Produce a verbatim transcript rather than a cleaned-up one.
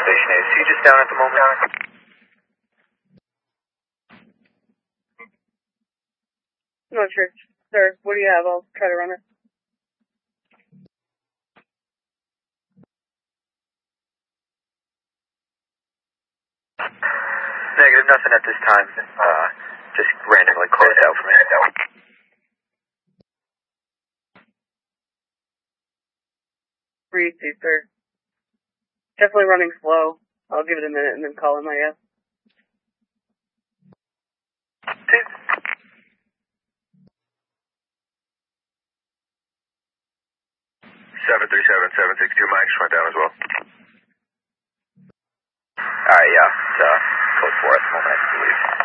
Station A. C just down at the moment. No, sure. Sir, what do you have? I'll try to run it. Negative, nothing at this time. Uh, just randomly closed out for me. Three, two, sir. Definitely running slow. I'll give it a minute and then call M I S. seven three seven, seven six two, Mike, just went down as well. Alright, yeah, it's, uh, code four at the moment, I believe.